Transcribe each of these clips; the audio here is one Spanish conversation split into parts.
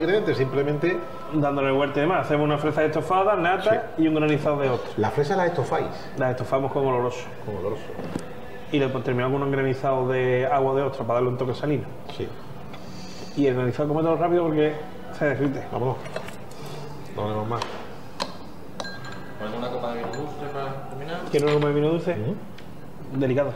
Ingredientes, simplemente dándole vuelta y demás. Hacemos una fresa estofada, nata y un granizado de ostras. la fresa la estofáis Las estofamos con oloroso. con oloroso. Y después terminamos con un granizado de agua de ostra para darle un toque salino. Sí, Y el granizado cómetelo rápido porque se derrite. vámonos. No ponemos más. ¿Ponemos una copa de vino dulce para terminar? ¿Quiero una copa de vino dulce? Delicado.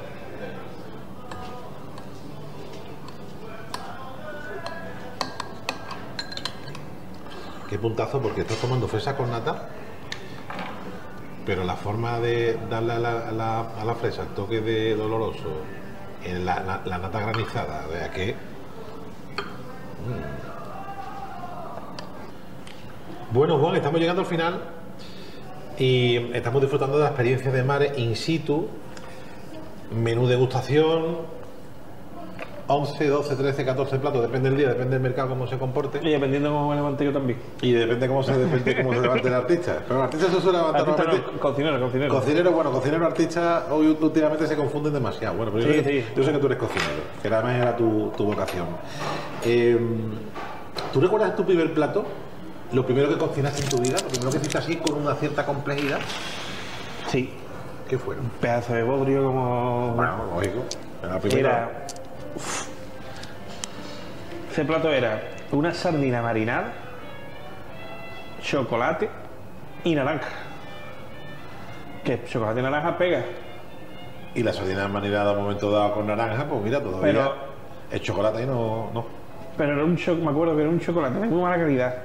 Qué puntazo, porque estás tomando fresa con nata, pero la forma de darle a la fresa el toque de doloroso, en la nata granizada, vea que... Bueno, Juan, estamos llegando al final y estamos disfrutando de la experiencia de mar in situ, menú degustación, 11, 12, 13, 14 platos, depende del día, depende del mercado, cómo se comporte. Y dependiendo de cómo me levante yo también. Y depende cómo se levante el artista. Pero el artista se suele levantar Artista normalmente. no, cocinero. Cocinero, artista, hoy últimamente se confunden demasiado. Bueno, pero yo sé que tú eres cocinero, que además era tu vocación. ¿Tú recuerdas tu primer plato? Lo primero que cocinaste en tu vida, lo primero que hiciste así con una cierta complejidad. Sí. ¿Qué fueron? Un pedazo de bodrio como... Bueno, lógico. La primera. Era... Uf. Ese plato era una sardina marinada, chocolate y naranja. Que chocolate y naranja pega. Y la sardina marinada a un momento dado con naranja, pues mira, todavía Pero- el chocolate ahí no. Pero era un me acuerdo que era un chocolate de muy mala calidad.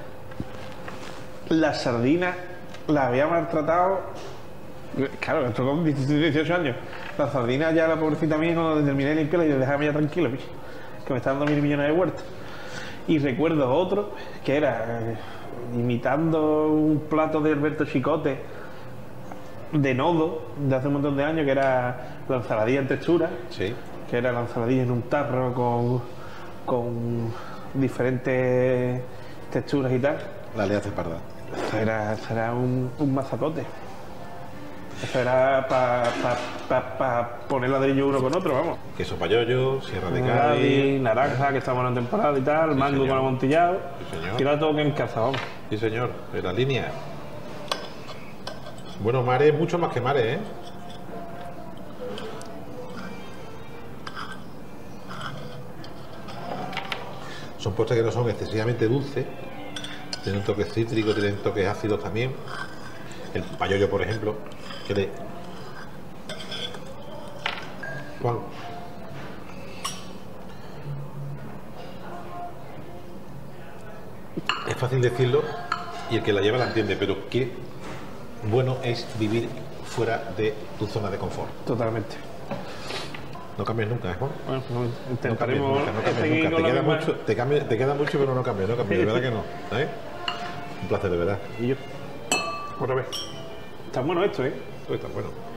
La sardina la había maltratado. Claro, esto con 18 años. La sardina ya, la pobrecita mía, cuando terminé de limpiarla y dejaba ya tranquilo, bicho, que me está dando 1000 millones de vueltas. Y recuerdo otro que era imitando un plato de Alberto Chicote de nodo de hace un montón de años, que era la ensaladilla en textura, Sí. que era la ensaladilla en un tarro con diferentes texturas y tal. La liaste parda. Eso era un mazacote. Eso era para poner ladrillo uno con otro, vamos. Queso payollo, Sierra de Cádiz. Cádiz, naranja, que estamos en la temporada y tal, mango señor. con amontillado. Sí, señor. Y ahora todo que en casa, vamos. Sí, señor, en la línea. Bueno, mares, mucho más que mares, ¿eh? Son postres que no son excesivamente dulces. Tienen toques cítricos, tienen toques ácidos también. El payollo, por ejemplo, que le... Juan. Es fácil decirlo y el que la lleva la entiende, pero qué bueno es vivir fuera de tu zona de confort. Totalmente. No cambies nunca, ¿eh, Juan? Bueno, pues No cambies intentaremos nunca, no cambies seguir nunca. con Te la queda, misma- mucho, te queda mucho, pero no cambies, de verdad que no. ¿Eh? Un placer, de verdad. Y yo. Otra vez. Está bueno esto, ¿eh? Esto está bueno.